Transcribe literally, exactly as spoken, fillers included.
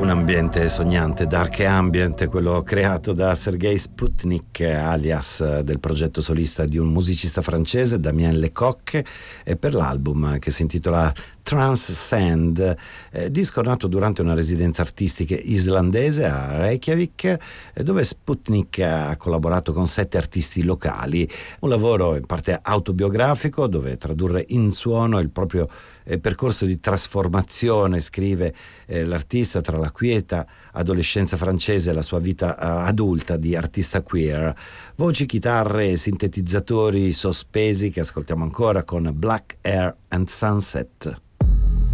Un ambiente sognante, dark ambient, quello creato da Sergei Sputnik, alias del progetto solista di un musicista francese, Damien Lecoq, e per l'album che si intitola Transcend, eh, disco nato durante una residenza artistica islandese a Reykjavik, eh, dove Sputnik ha collaborato con sette artisti locali. Un lavoro in parte autobiografico, dove tradurre in suono il proprio eh, percorso di trasformazione, scrive eh, l'artista, tra la quieta adolescenza francese e la sua vita uh, adulta di artista queer. Voci, chitarre e sintetizzatori sospesi che ascoltiamo ancora con Black Air and Sunset.